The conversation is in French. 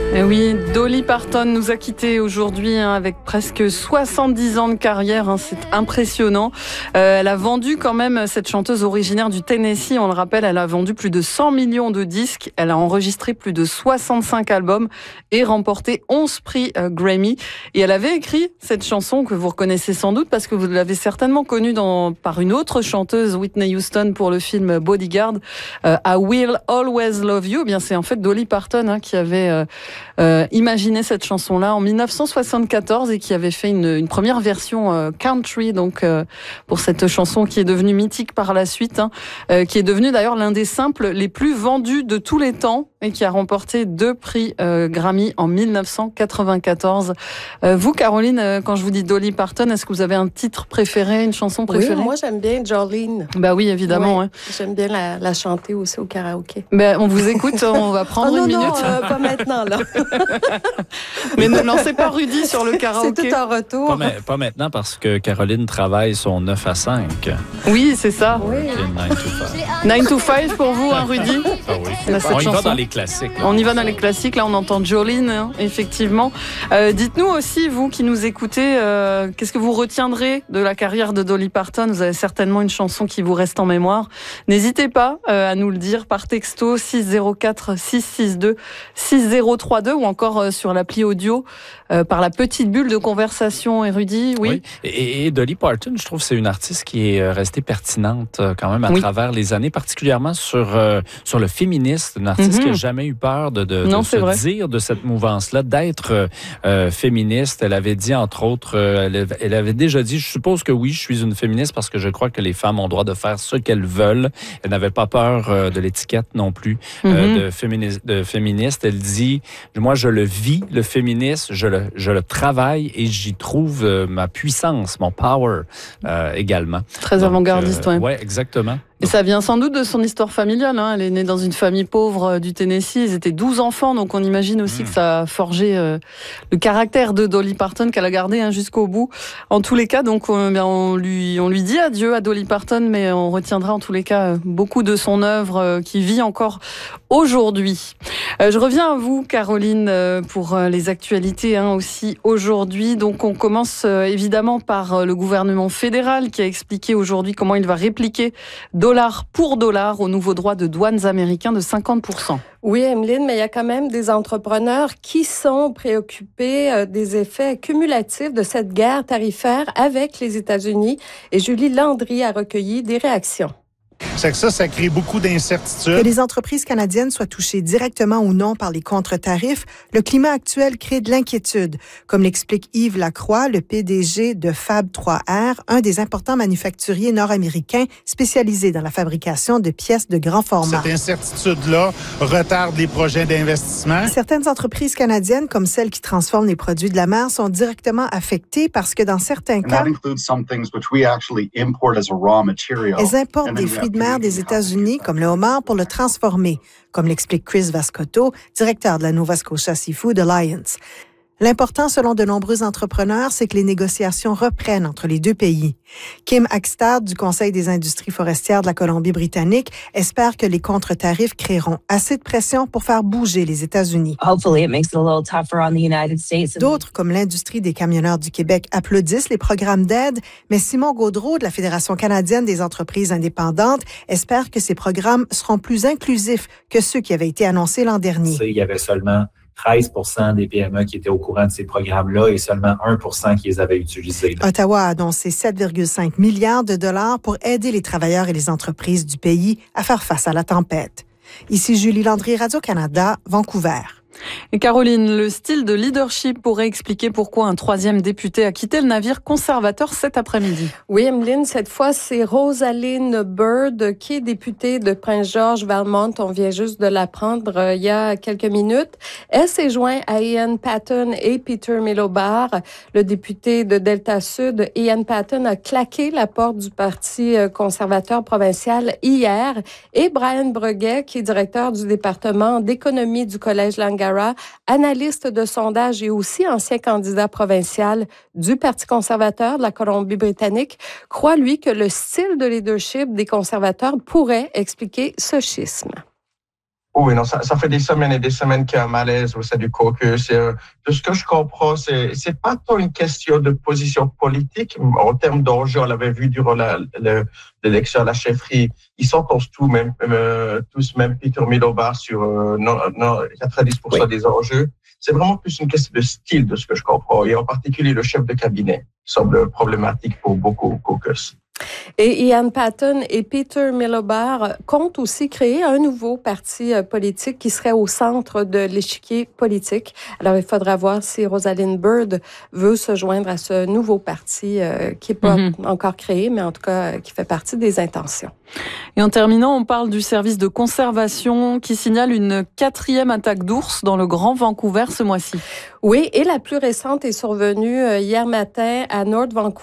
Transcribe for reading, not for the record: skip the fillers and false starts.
Et oui, Dolly Parton nous a quittés aujourd'hui avec presque 70 ans de carrière. C'est impressionnant. Elle a vendu quand même, cette chanteuse originaire du Tennessee, on le rappelle, elle a vendu plus de 100 millions de disques. Elle a enregistré plus de 65 albums et remporté 11 prix Grammy. Et elle avait écrit cette chanson que vous reconnaissez sans doute parce que vous l'avez certainement connue par une autre chanteuse, Whitney Houston, pour le film Bodyguard. I Will Always Love You. Eh bien, c'est en fait Dolly Parton qui avait imaginé cette chanson-là en 1974 et qui avait fait une première version country donc pour cette chanson qui est devenue mythique par la suite, qui est devenue d'ailleurs l'un des simples les plus vendus de tous les temps et qui a remporté 2 prix Grammy en 1994. Vous, Caroline, quand je vous dis Dolly Parton, est-ce que vous avez un titre préféré, une chanson préférée? Oui, moi j'aime bien Jolene. Bah oui, évidemment. Oui, j'aime bien la chanter aussi au karaoké. On vous écoute, on va prendre une minute. Non, pas maintenant là. Mais ne lancez pas Rudy sur le karaoké. C'est tout un retour. Pas maintenant parce que Caroline travaille son 9 à 5. Oui, c'est ça. Oui. 9 to 5 pour vous, Rudy? Ah oui. On y va dans les classiques. Là. On y va dans les classiques. Là, on entend Jolene, effectivement. Dites-nous aussi, vous qui nous écoutez, qu'est-ce que vous retiendrez de la carrière de Dolly Parton? Vous avez certainement une chanson qui vous reste en mémoire. N'hésitez pas à nous le dire par texto 604 662 6032 ou encore sur l'appli audio par la petite bulle de conversation. Rudy, oui. Et Dolly Parton, je trouve que c'est une artiste qui est restée pertinente quand même à travers les années, particulièrement sur le féminisme. Une artiste qui n'a jamais eu peur de se dire de cette mouvance-là, d'être féministe. Elle avait dit, entre autres, elle avait déjà dit, je suppose que oui, je suis une féministe parce que je crois que les femmes ont le droit de faire ce qu'elles veulent. Elle n'avait pas peur de l'étiquette non plus de féministe. Elle dit, moi, je le vis, le féminisme, je le travaille et j'y trouve ma puissance, mon power également. Très avant-gardiste, oui. Oui, exactement. Et ça vient sans doute de son histoire familiale. Elle est née dans une famille pauvre du Tennessee. Ils étaient 12 enfants, donc on imagine aussi que ça a forgé le caractère de Dolly Parton qu'elle a gardé jusqu'au bout. En tous les cas, donc on lui dit adieu à Dolly Parton, mais on retiendra en tous les cas beaucoup de son œuvre qui vit encore aujourd'hui. Je reviens à vous, Caroline, pour les actualités aussi aujourd'hui. Donc on commence évidemment par le gouvernement fédéral qui a expliqué aujourd'hui comment il va répliquer dollar pour dollar au nouveau droit de douanes américain de 50%. Oui, Emeline, mais il y a quand même des entrepreneurs qui sont préoccupés des effets cumulatifs de cette guerre tarifaire avec les États-Unis. Et Julie Landry a recueilli des réactions. C'est que ça crée beaucoup d'incertitudes. Que les entreprises canadiennes soient touchées directement ou non par les contre-tarifs, le climat actuel crée de l'inquiétude, comme l'explique Yves Lacroix, le PDG de Fab3R, un des importants manufacturiers nord-américains spécialisés dans la fabrication de pièces de grand format. Cette incertitude-là retarde les projets d'investissement. Certaines entreprises canadiennes, comme celles qui transforment les produits de la mer, sont directement affectées parce que dans certains cas, elles importent des fruits de mer des États-Unis, comme le homard, pour le transformer, comme l'explique Chris Vascotto, directeur de la Nova Scotia Seafood Alliance. L'important, selon de nombreux entrepreneurs, c'est que les négociations reprennent entre les deux pays. Kim Hackstad, du Conseil des industries forestières de la Colombie-Britannique, espère que les contre-tarifs créeront assez de pression pour faire bouger les États-Unis. D'autres, comme l'industrie des camionneurs du Québec, applaudissent les programmes d'aide, mais Simon Gaudreault, de la Fédération canadienne des entreprises indépendantes, espère que ces programmes seront plus inclusifs que ceux qui avaient été annoncés l'an dernier. Il y avait seulement 13% des PME qui étaient au courant de ces programmes-là et seulement 1% qui les avaient utilisés. Ottawa a annoncé 7,5 milliards de dollars pour aider les travailleurs et les entreprises du pays à faire face à la tempête. Ici Julie Landry, Radio-Canada, Vancouver. Et Caroline, le style de leadership pourrait expliquer pourquoi un 3e député a quitté le navire conservateur cet après-midi. Oui, Emeline, cette fois, c'est Rosaline Byrd, qui est députée de Prince George Valmont. On vient juste de l'apprendre il y a quelques minutes. Elle s'est jointe à Ian Patten et Peter Milobar, le député de Delta Sud. Ian Patten a claqué la porte du Parti conservateur provincial hier. Et Brian Breguet, qui est directeur du département d'économie du Collège Langara, analyste de sondage et aussi ancien candidat provincial du Parti conservateur de la Colombie-Britannique, croit, lui, que le style de leadership des conservateurs pourrait expliquer ce schisme. Oui, non, ça fait des semaines et des semaines qu'il y a un malaise au sein du caucus. De ce que je comprends, c'est pas tant une question de position politique. En termes d'enjeux, on l'avait vu durant l'élection à la chefferie. Ils s'entendent tous, même Peter Milobar sur 90% des enjeux. C'est vraiment plus une question de style, de ce que je comprends. Et en particulier, le chef de cabinet semble problématique pour beaucoup au caucus. Et Ian Patten et Peter Milobar comptent aussi créer un nouveau parti politique qui serait au centre de l'échiquier politique. Alors, il faudra voir si Rosalind Byrd veut se joindre à ce nouveau parti qui n'est pas encore créé, mais en tout cas qui fait partie des intentions. Et en terminant, on parle du service de conservation qui signale une 4e attaque d'ours dans le Grand Vancouver ce mois-ci. Oui, et la plus récente est survenue hier matin à North Vancouver.